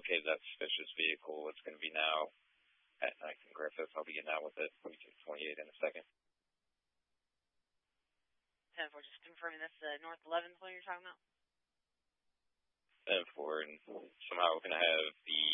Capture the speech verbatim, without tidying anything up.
located that suspicious vehicle. It's going to be now at Ninth and Griffith. I'll be getting out with it, twenty-eight in a second. ten four, just confirming that's the North eleventh one you're talking about? ten four, and somehow we're going to have the